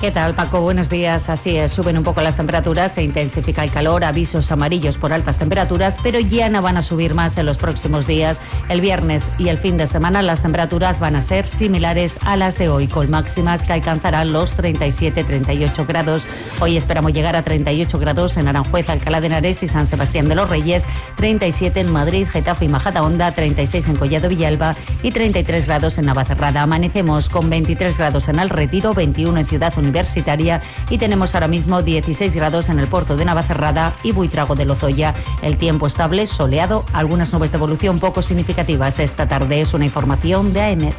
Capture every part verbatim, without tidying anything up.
¿Qué tal, Paco? Buenos días. Así es, suben un poco las temperaturas, se intensifica el calor, avisos amarillos por altas temperaturas, pero ya no van a subir más en los próximos días. El viernes y el fin de semana las temperaturas van a ser similares a las de hoy, con máximas que alcanzarán los treinta y siete, treinta y ocho grados. Hoy esperamos llegar a treinta y ocho grados en Aranjuez, Alcalá de Henares y San Sebastián de los Reyes, treinta y siete en Madrid, Getafe y Majadahonda, treinta y seis en Collado Villalba y treinta y tres grados en Navacerrada. Amanecemos con veintitrés grados en El Retiro, veintiuno en Ciudad Universitaria Universitaria y tenemos ahora mismo dieciséis grados en el puerto de Navacerrada y Buitrago de Lozoya. El tiempo estable, soleado, algunas nubes de evolución poco significativas. Esta tarde es una información de A E M E T.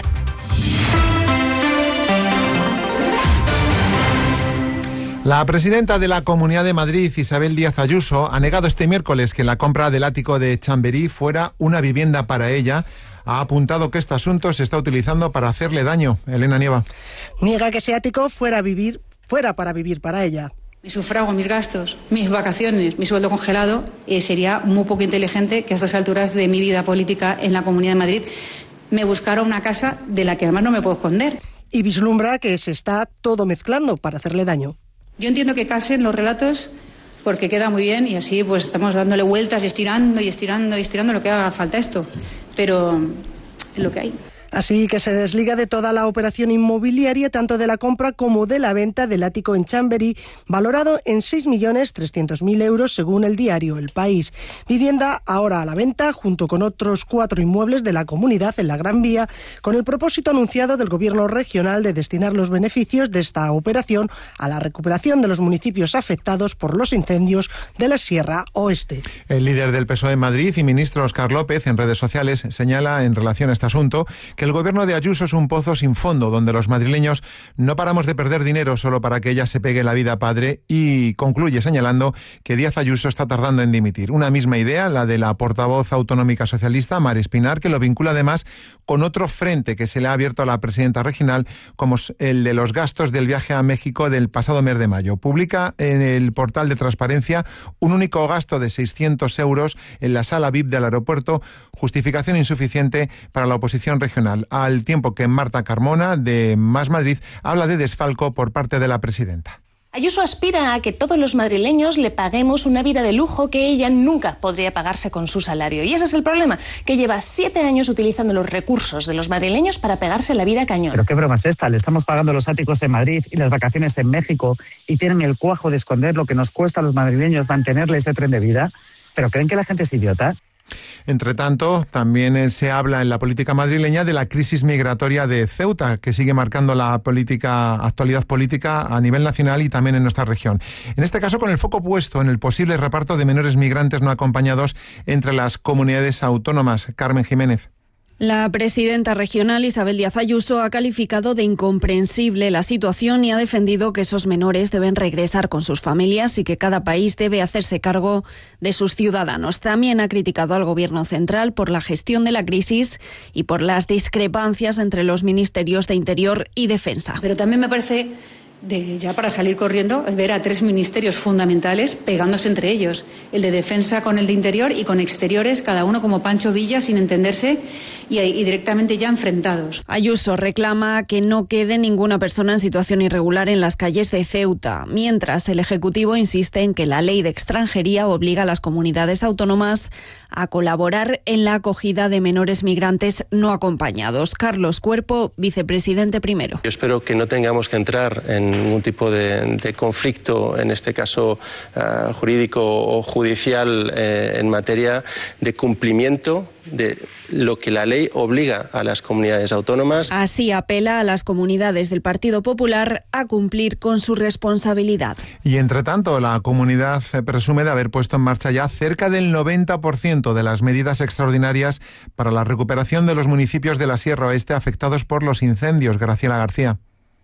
La presidenta de la Comunidad de Madrid, Isabel Díaz Ayuso, ha negado este miércoles que la compra del ático de Chamberí fuera una vivienda para ella. Ha apuntado que este asunto se está utilizando para hacerle daño. Elena Nieva. Niega que ese ático fuera, vivir, fuera para vivir para ella. Mi sufrago, mis gastos, mis vacaciones, mi sueldo congelado, eh, sería muy poco inteligente que a estas alturas de mi vida política en la Comunidad de Madrid me buscara una casa de la que además no me puedo esconder. Y vislumbra que se está todo mezclando para hacerle daño. Yo entiendo que casen los relatos porque queda muy bien y así pues estamos dándole vueltas y estirando y estirando y estirando lo que haga falta esto, pero es lo que hay. Así que se desliga de toda la operación inmobiliaria, tanto de la compra como de la venta del ático en Chamberí, valorado en seis millones trescientos mil euros según el diario El País. Vivienda ahora a la venta, junto con otros cuatro inmuebles de la comunidad en la Gran Vía, con el propósito anunciado del Gobierno regional de destinar los beneficios de esta operación a la recuperación de los municipios afectados por los incendios de la Sierra Oeste. El líder del P S O E en Madrid y ministro Óscar López en redes sociales señala en relación a este asunto que el gobierno de Ayuso es un pozo sin fondo, donde los madrileños no paramos de perder dinero solo para que ella se pegue la vida padre, y concluye señalando que Díaz Ayuso está tardando en dimitir. Una misma idea, la de la portavoz autonómica socialista, Mar Espinar, que lo vincula además con otro frente que se le ha abierto a la presidenta regional, como el de los gastos del viaje a México del pasado mes de mayo. Publica en el portal de Transparencia un único gasto de seiscientos euros en la sala V I P del aeropuerto, justificación insuficiente para la oposición regional, al tiempo que Marta Carmona, de Más Madrid, habla de desfalco por parte de la presidenta. Ayuso aspira a que todos los madrileños le paguemos una vida de lujo que ella nunca podría pagarse con su salario. Y ese es el problema, que lleva siete años utilizando los recursos de los madrileños para pegarse la vida cañón. ¿Pero qué broma es esta? Le estamos pagando los áticos en Madrid y las vacaciones en México y tienen el cuajo de esconder lo que nos cuesta a los madrileños mantenerle ese tren de vida. ¿Pero creen que la gente es idiota? Entre tanto, también se habla en la política madrileña de la crisis migratoria de Ceuta, que sigue marcando la política, actualidad política a nivel nacional y también en nuestra región. En este caso, con el foco puesto en el posible reparto de menores migrantes no acompañados entre las comunidades autónomas. Carmen Jiménez. La presidenta regional Isabel Díaz Ayuso ha calificado de incomprensible la situación y ha defendido que esos menores deben regresar con sus familias y que cada país debe hacerse cargo de sus ciudadanos. También ha criticado al Gobierno central por la gestión de la crisis y por las discrepancias entre los ministerios de Interior y Defensa. Pero también me parece, de ya para salir corriendo, ver a tres ministerios fundamentales pegándose entre ellos. El de Defensa con el de Interior y con Exteriores, cada uno como Pancho Villa, sin entenderse y, y directamente ya enfrentados. Ayuso reclama que no quede ninguna persona en situación irregular en las calles de Ceuta, mientras el Ejecutivo insiste en que la ley de extranjería obliga a las comunidades autónomas a colaborar en la acogida de menores migrantes no acompañados. Carlos Cuerpo, vicepresidente primero. Yo espero que no tengamos que entrar en ningún tipo de, de conflicto, en este caso uh, jurídico o judicial, eh, en materia de cumplimiento de lo que la ley obliga a las comunidades autónomas. Así apela a las comunidades del Partido Popular a cumplir con su responsabilidad. Y entre tanto, la comunidad presume de haber puesto en marcha ya cerca del noventa por ciento de las medidas extraordinarias para la recuperación de los municipios de la Sierra Oeste afectados por los incendios. Graciela García.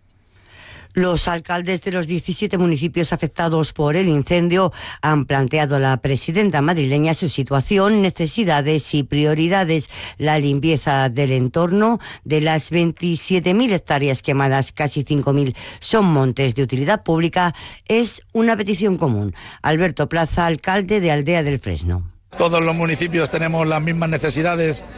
Los alcaldes de los diecisiete municipios afectados por el incendio han planteado a la presidenta madrileña su situación, necesidades y prioridades. La limpieza del entorno, de las veintisiete mil hectáreas quemadas, casi cinco mil son montes de utilidad pública, es una petición común. Alberto Plaza, alcalde de Aldea del Fresno. Todos los municipios tenemos las mismas necesidades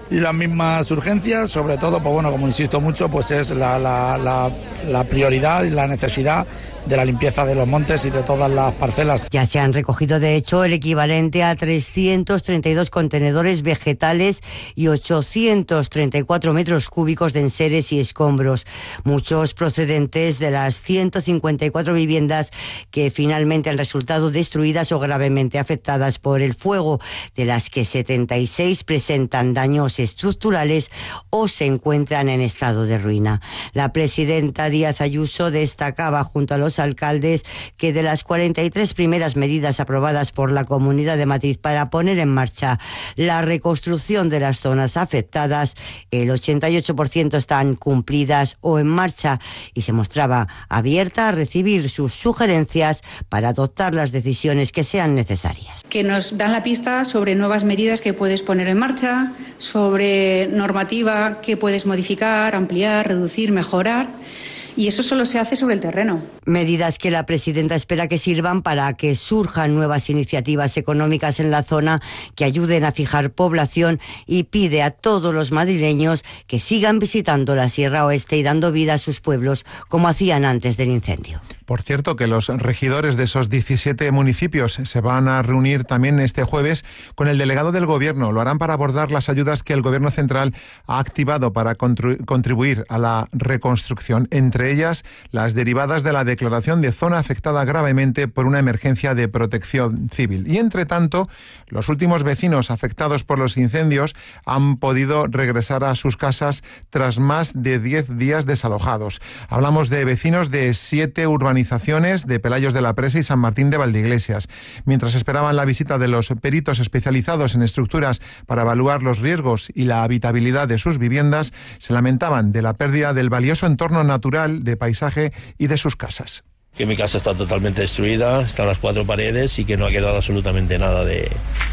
y las mismas urgencias. Sobre todo, pues bueno, como insisto mucho, pues es la, la, la, la prioridad y la necesidad de la limpieza de los montes y de todas las parcelas. Ya se han recogido, de hecho, el equivalente a trescientos treinta y dos contenedores vegetales y ochocientos treinta y cuatro metros cúbicos de enseres y escombros, muchos procedentes de las ciento cincuenta y cuatro viviendas que finalmente han resultado destruidas o gravemente afectadas por el fuego, de las que setenta y seis presentan daños estructurales o se encuentran en estado de ruina. La presidenta Díaz Ayuso destacaba junto a los alcaldes que de las cuarenta y tres primeras medidas aprobadas por la Comunidad de Madrid para poner en marcha la reconstrucción de las zonas afectadas, el ochenta y ocho por ciento están cumplidas o en marcha, y se mostraba abierta a recibir sus sugerencias para adoptar las decisiones que sean necesarias. Que nos dan la pista sobre nuevas medidas que puedes poner en marcha, sobre normativa que puedes modificar, ampliar, reducir, mejorar. Y eso solo se hace sobre el terreno. Medidas que la presidenta espera que sirvan para que surjan nuevas iniciativas económicas en la zona que ayuden a fijar población, y pide a todos los madrileños que sigan visitando la Sierra Oeste y dando vida a sus pueblos como hacían antes del incendio. Por cierto, que los regidores de esos diecisiete municipios se van a reunir también este jueves con el delegado del Gobierno. Lo harán para abordar las ayudas que el Gobierno central ha activado para contribuir a la reconstrucción, entre ellas las derivadas de la declaración de zona afectada gravemente por una emergencia de protección civil. Y entre tanto, los últimos vecinos afectados por los incendios han podido regresar a sus casas tras más de diez días desalojados. Hablamos de vecinos de siete urbanizaciones de Pelayos de la Presa y San Martín de Valdeiglesias. Mientras esperaban la visita de los peritos especializados en estructuras para evaluar los riesgos y la habitabilidad de sus viviendas, se lamentaban de la pérdida del valioso entorno natural, de paisaje y de sus casas. Que mi casa está totalmente destruida, están las cuatro paredes y que no ha quedado absolutamente nada de,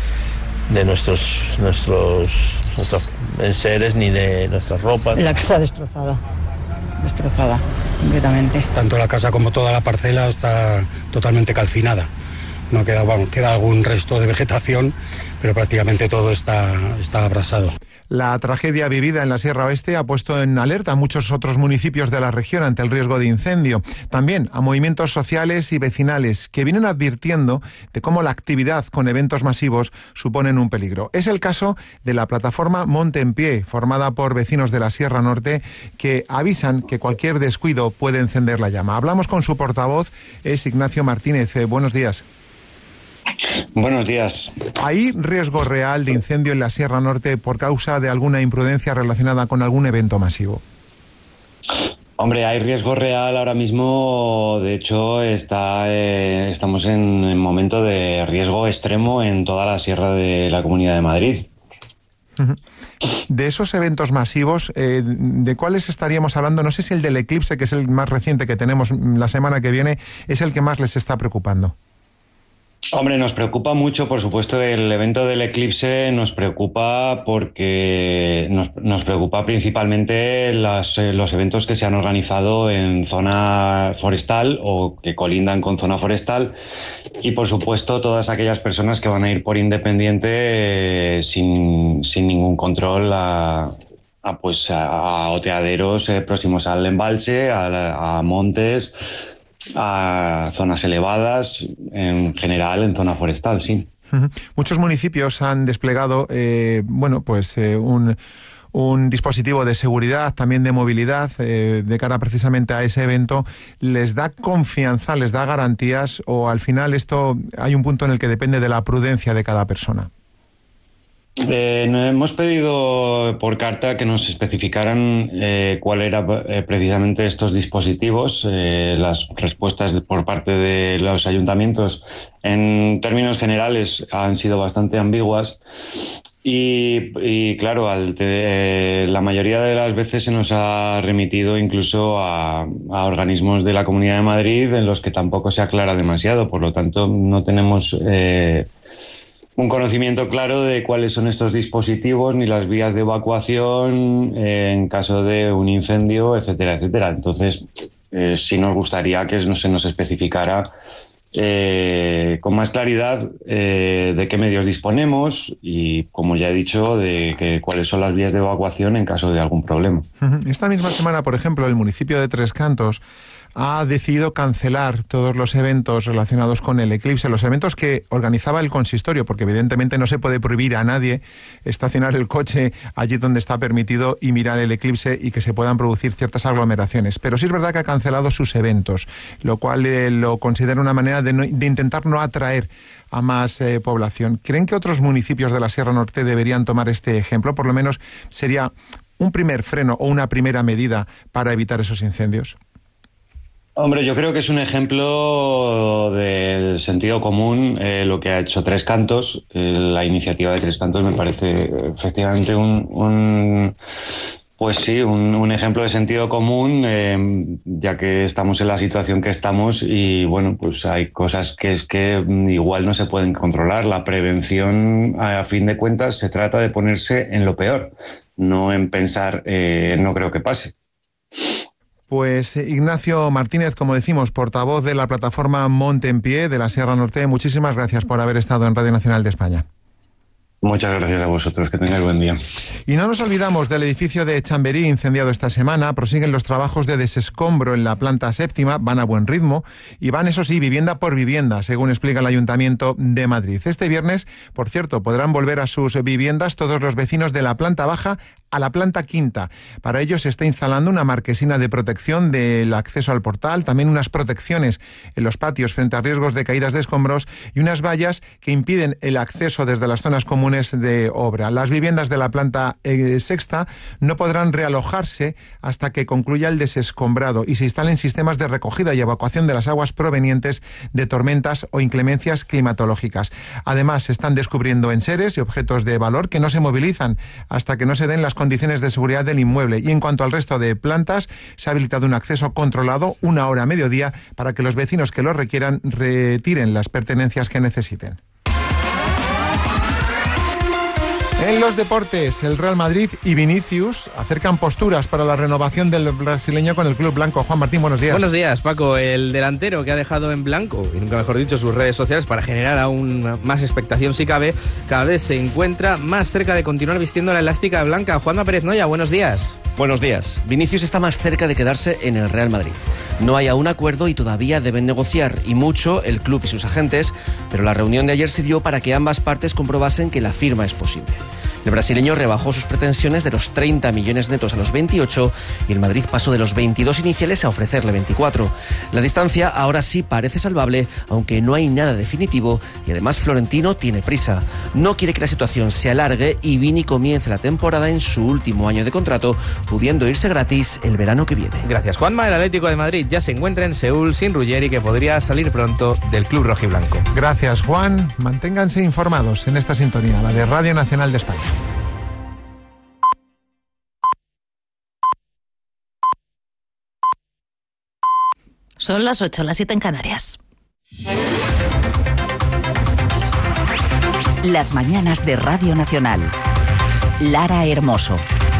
de nuestros, nuestros, nuestros enseres ni de nuestras ropas. La casa destrozada. destrozada completamente. Tanto la casa como toda la parcela está totalmente calcinada. No queda, bueno, queda algún resto de vegetación, pero prácticamente todo está, está abrasado. La tragedia vivida en la Sierra Oeste ha puesto en alerta a muchos otros municipios de la región ante el riesgo de incendio. También a movimientos sociales y vecinales que vienen advirtiendo de cómo la actividad con eventos masivos suponen un peligro. Es el caso de la plataforma Monte en Pie, formada por vecinos de la Sierra Norte, que avisan que cualquier descuido puede encender la llama. Hablamos con su portavoz, es Ignacio Martínez. Eh, buenos días. Buenos días. ¿Hay riesgo real de incendio en la Sierra Norte por causa de alguna imprudencia relacionada con algún evento masivo? Hombre, hay riesgo real ahora mismo. De hecho, está, eh, estamos en, en momento de riesgo extremo en toda la Sierra de la Comunidad de Madrid. De esos eventos masivos, eh, ¿de cuáles estaríamos hablando? No sé si el del eclipse, que es el más reciente que tenemos la semana que viene, es el que más les está preocupando. Hombre, nos preocupa mucho, por supuesto, el evento del eclipse. Nos preocupa porque nos, nos preocupa principalmente las, eh, los eventos que se han organizado en zona forestal o que colindan con zona forestal, y por supuesto todas aquellas personas que van a ir por independiente eh, sin, sin ningún control a, a, pues, a, a oteaderos eh, próximos al embalse, a, a montes, a zonas elevadas, en general en zona forestal, sí. Uh-huh. Muchos municipios han desplegado, eh, bueno, pues eh, un, un dispositivo de seguridad, también de movilidad, eh, de cara precisamente a ese evento. ¿Les da confianza, les da garantías, o al final esto hay un punto en el que depende de la prudencia de cada persona? Eh, nos hemos pedido por carta que nos especificaran eh, cuál era eh, precisamente estos dispositivos. Eh, las respuestas por parte de los ayuntamientos en términos generales han sido bastante ambiguas y, y claro, al te, eh, la mayoría de las veces se nos ha remitido incluso a, a organismos de la Comunidad de Madrid en los que tampoco se aclara demasiado. Por lo tanto, no tenemos Eh, un conocimiento claro de cuáles son estos dispositivos ni las vías de evacuación eh, en caso de un incendio, etcétera, etcétera. Entonces, eh, sí nos gustaría que no se nos especificara eh, con más claridad eh, de qué medios disponemos y, como ya he dicho, de que, cuáles son las vías de evacuación en caso de algún problema. Esta misma semana, por ejemplo, el municipio de Tres Cantos ha decidido cancelar todos los eventos relacionados con el eclipse, los eventos que organizaba el consistorio, porque evidentemente no se puede prohibir a nadie estacionar el coche allí donde está permitido y mirar el eclipse y que se puedan producir ciertas aglomeraciones. Pero sí es verdad que ha cancelado sus eventos, lo cual eh, lo considera una manera de, no, de intentar no atraer a más eh, población. ¿Creen que otros municipios de la Sierra Norte deberían tomar este ejemplo? Por lo menos sería un primer freno o una primera medida para evitar esos incendios. Hombre, yo creo que es un ejemplo de sentido común eh, lo que ha hecho Tres Cantos. Eh, la iniciativa de Tres Cantos me parece efectivamente un, un pues sí, un, un ejemplo de sentido común, eh, ya que estamos en la situación que estamos y bueno, pues hay cosas que es que igual no se pueden controlar. La prevención, a fin de cuentas, se trata de ponerse en lo peor, no en pensar eh, no creo que pase. Pues Ignacio Martínez, como decimos, portavoz de la plataforma Monte en Pie de la Sierra Norte, muchísimas gracias por haber estado en Radio Nacional de España. Muchas gracias a vosotros, que tengáis buen día. Y no nos olvidamos del edificio de Chamberí incendiado esta semana. Prosiguen los trabajos de desescombro en la planta séptima, van a buen ritmo y van, eso sí, vivienda por vivienda, según explica el Ayuntamiento de Madrid. Este viernes, por cierto, podrán volver a sus viviendas todos los vecinos de la planta baja a la planta quinta. Para ello se está instalando una marquesina de protección del acceso al portal, también unas protecciones en los patios frente a riesgos de caídas de escombros y unas vallas que impiden el acceso desde las zonas comunes de obra. Las viviendas de la planta eh, sexta no podrán realojarse hasta que concluya el desescombrado y se instalen sistemas de recogida y evacuación de las aguas provenientes de tormentas o inclemencias climatológicas. Además, se están descubriendo enseres y objetos de valor que no se movilizan hasta que no se den las condiciones de seguridad del inmueble. Y en cuanto al resto de plantas, se ha habilitado un acceso controlado una hora a mediodía para que los vecinos que lo requieran retiren las pertenencias que necesiten. En los deportes, el Real Madrid y Vinicius acercan posturas para la renovación del brasileño con el club blanco. Juan Martín, buenos días. Buenos días, Paco. El delantero que ha dejado en blanco, y nunca mejor dicho, sus redes sociales para generar aún más expectación si cabe, cada vez se encuentra más cerca de continuar vistiendo la elástica blanca. Juanma Pérez Noya, buenos días. Buenos días. Vinicius está más cerca de quedarse en el Real Madrid. No hay aún acuerdo y todavía deben negociar, y mucho el club y sus agentes, pero la reunión de ayer sirvió para que ambas partes comprobasen que la firma es posible. El brasileño rebajó sus pretensiones de los treinta millones netos a los veintiocho y el Madrid pasó de los veintidós iniciales a ofrecerle veinticuatro. La distancia ahora sí parece salvable, aunque no hay nada definitivo y además Florentino tiene prisa. No quiere que la situación se alargue y Vini comience la temporada en su último año de contrato, pudiendo irse gratis el verano que viene. Gracias, Juanma. El Atlético de Madrid ya se encuentra en Seúl sin Ruggeri, que podría salir pronto del club rojiblanco. Gracias, Juan. Manténganse informados en esta sintonía, la de Radio Nacional de España. Son las ocho, las siete en Canarias. Las mañanas de Radio Nacional. Lara Hermoso.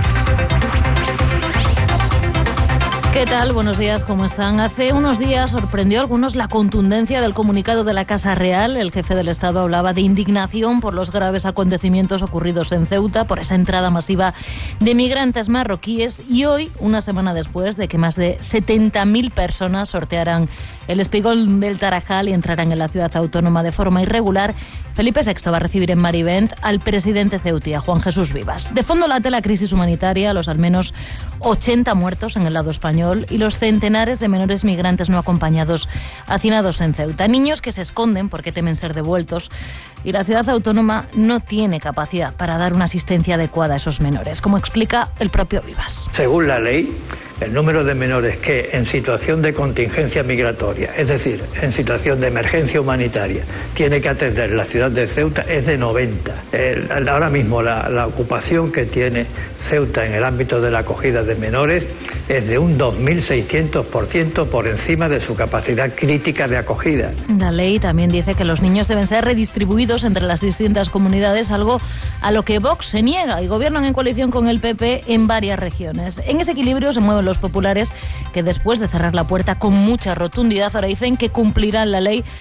¿Qué tal? Buenos días, ¿cómo están? Hace unos días sorprendió a algunos la contundencia del comunicado de la Casa Real. El jefe del Estado hablaba de indignación por los graves acontecimientos ocurridos en Ceuta, por esa entrada masiva de migrantes marroquíes y hoy, una semana después de que más de setenta mil personas sortearan el espigón del Tarajal y entraran en la ciudad autónoma de forma irregular, Felipe sexto va a recibir en Marivent al presidente ceutí, a Juan Jesús Vivas. De fondo late la crisis humanitaria, los al menos ochenta muertos en el lado español y los centenares de menores migrantes no acompañados hacinados en Ceuta. Niños que se esconden porque temen ser devueltos y la ciudad autónoma no tiene capacidad para dar una asistencia adecuada a esos menores, como explica el propio Vivas. Según la ley, el número de menores que en situación de contingencia migratoria, es decir, en situación de emergencia humanitaria, tiene que atender la ciudad de Ceuta es de noventa. El, ahora mismo la, la ocupación que tiene Ceuta en el ámbito de la acogida de menores es de un dos mil seiscientos por ciento por encima de su capacidad crítica de acogida. La ley también dice que los niños deben ser redistribuidos entre las distintas comunidades, algo a lo que Vox se niega y gobiernan en coalición con el P P en varias regiones. En ese equilibrio se mueven los populares que después de cerrar la puerta con mucha rotundidad ahora dicen que cumplirán la ley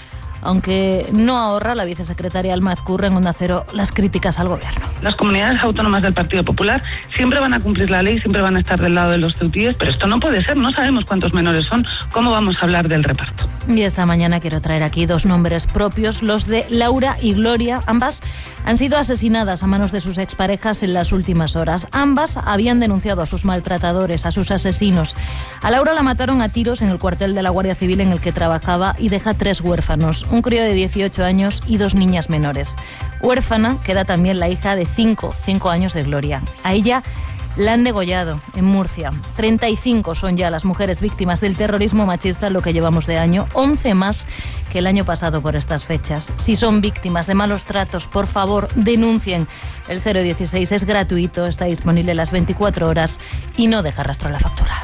aunque no ahorra la vicesecretaria Alma Ezcurra en Onda Cero las críticas al gobierno. Las comunidades autónomas del Partido Popular siempre van a cumplir la ley, siempre van a estar del lado de los ceutíes, pero esto no puede ser, no sabemos cuántos menores son, ¿cómo vamos a hablar del reparto? Y esta mañana quiero traer aquí dos nombres propios, los de Laura y Gloria. Ambas han sido asesinadas a manos de sus exparejas en las últimas horas. Ambas habían denunciado a sus maltratadores, a sus asesinos. A Laura la mataron a tiros en el cuartel de la Guardia Civil en el que trabajaba y deja tres huérfanos, un crío de dieciocho años y dos niñas menores. Huérfana queda también la hija de cinco, cinco años de Gloria. A ella la han degollado en Murcia. treinta y cinco son ya las mujeres víctimas del terrorismo machista en lo que llevamos de año, once más que el año pasado por estas fechas. Si son víctimas de malos tratos, por favor, denuncien. El cero dieciséis es gratuito, está disponible las veinticuatro horas y no deja rastro a la factura.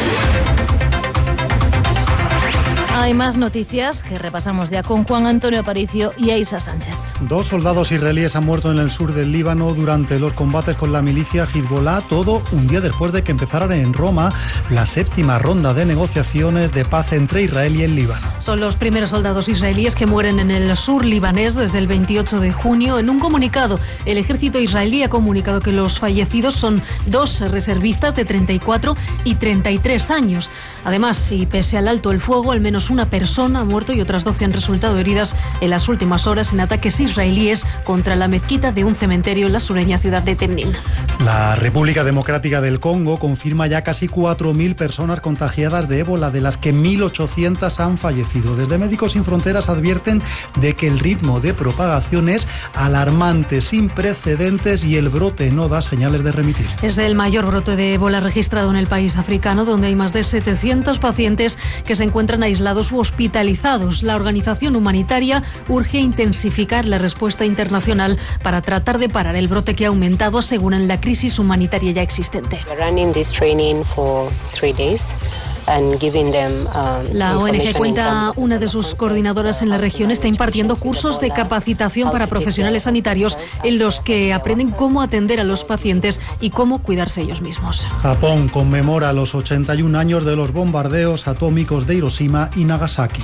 Hay más noticias que repasamos ya con Juan Antonio Aparicio y Aisa Sánchez. Dos soldados israelíes han muerto en el sur del Líbano durante los combates con la milicia Hezbollah, todo un día después de que empezaran en Roma la séptima ronda de negociaciones de paz entre Israel y el Líbano. Son los primeros soldados israelíes que mueren en el sur libanés desde el veintiocho de junio. En un comunicado, el ejército israelí ha comunicado que los fallecidos son dos reservistas de treinta y cuatro y treinta y tres años. Además, y pese al alto el fuego, al menos una persona ha muerto y otras doce han resultado heridas en las últimas horas en ataques israelíes contra la mezquita de un cementerio en la sureña ciudad de Temnin. La República Democrática del Congo confirma ya casi cuatro mil personas contagiadas de ébola, de las que mil ochocientas han fallecido. Desde Médicos Sin Fronteras advierten de que el ritmo de propagación es alarmante, sin precedentes, y el brote no da señales de remitir. Es el mayor brote de ébola registrado en el país africano, donde hay más de setecientos pacientes que se encuentran aislados u hospitalizados. La organización humanitaria urge intensificar la respuesta internacional para tratar de parar el brote que ha aumentado, aseguran, la crisis humanitaria ya existente. La O N G cuenta, una de sus coordinadoras en la región está impartiendo cursos de capacitación para profesionales sanitarios en los que aprenden cómo atender a los pacientes y cómo cuidarse ellos mismos. Japón conmemora los ochenta y un años de los bombardeos atómicos de Hiroshima y Nagasaki.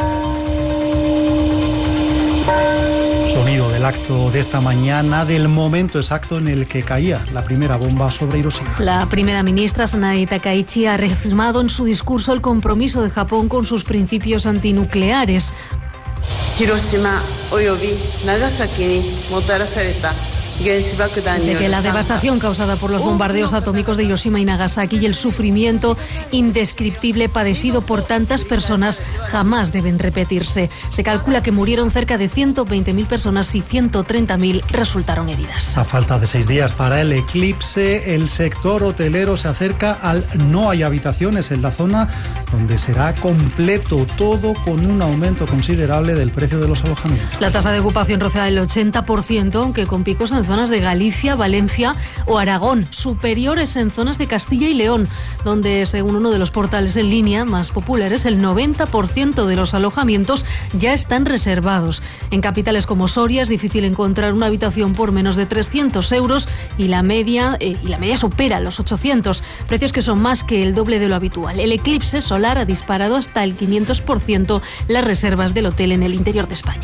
Sonido del acto de esta mañana, del momento exacto en el que caía la primera bomba sobre Hiroshima. La primera ministra, Sanai Takaichi, ha reafirmado en su discurso el compromiso de Japón con sus principios antinucleares. Hiroshima oyobi Nagasaki ni motarasareta de que la devastación causada por los bombardeos atómicos de Hiroshima y Nagasaki y el sufrimiento indescriptible padecido por tantas personas jamás deben repetirse. Se calcula que murieron cerca de ciento veinte mil personas y ciento treinta mil resultaron heridas. A falta de seis días para el eclipse, el sector hotelero se acerca al no hay habitaciones en la zona, donde será completo, todo con un aumento considerable del precio de los alojamientos. La tasa de ocupación rozará el ochenta por ciento, aunque con picos en zonas de Galicia, Valencia o Aragón, superiores en zonas de Castilla y León, donde, según uno de los portales en línea más populares, el noventa por ciento de los alojamientos ya están reservados. En capitales como Soria es difícil encontrar una habitación por menos de trescientos euros y la media, eh, y la media supera los ochocientos, precios que son más que el doble de lo habitual. El eclipse solar ha disparado hasta el quinientos por ciento las reservas del hotel en el interior de España.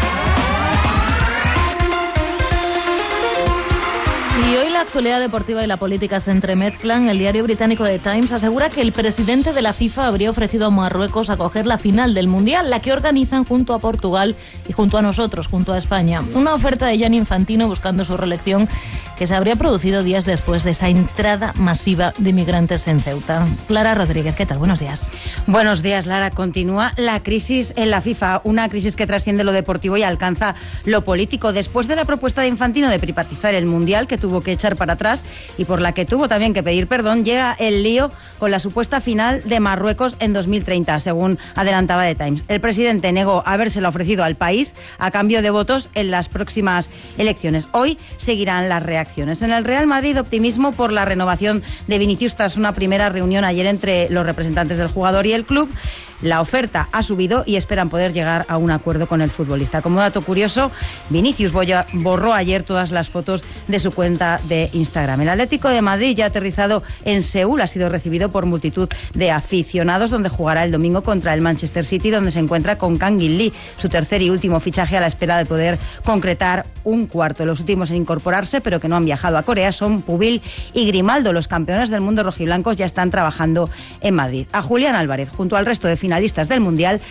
Y hoy la actualidad deportiva y la política se entremezclan. El diario británico The Times asegura que el presidente de la FIFA habría ofrecido a Marruecos acoger la final del Mundial, la que organizan junto a Portugal y junto a nosotros, junto a España. Una oferta de Gianni Infantino buscando su reelección, que se habría producido días después de esa entrada masiva de migrantes en Ceuta. Clara Rodríguez, ¿qué tal? Buenos días. Buenos días, Lara. Continúa la crisis en la FIFA, una crisis que trasciende lo deportivo y alcanza lo político. Después de la propuesta de Infantino de privatizar el Mundial, que tuvo que echar para atrás y por la que tuvo también que pedir perdón, llega el lío con la supuesta final de Marruecos en dos mil treinta, según adelantaba The Times. El presidente negó habérsela ofrecido al país a cambio de votos en las próximas elecciones. Hoy seguirán las reacciones opciones. En el Real Madrid, optimismo por la renovación de Vinicius tras una primera reunión ayer entre los representantes del jugador y el club. La oferta ha subido y esperan poder llegar a un acuerdo con el futbolista. Como dato curioso, Vinicius borró ayer todas las fotos de su cuenta de Instagram. El Atlético de Madrid, ya aterrizado en Seúl, ha sido recibido por multitud de aficionados, donde jugará el domingo contra el Manchester City, donde se encuentra con Kang In Lee, su tercer y último fichaje, a la espera de poder concretar un cuarto. Los últimos en incorporarse, pero que no han viajado a Corea, son Pubil y Grimaldo. Los campeones del mundo rojiblancos ya están trabajando en Madrid. A Julián Álvarez, junto al resto de finalistas del Mundial,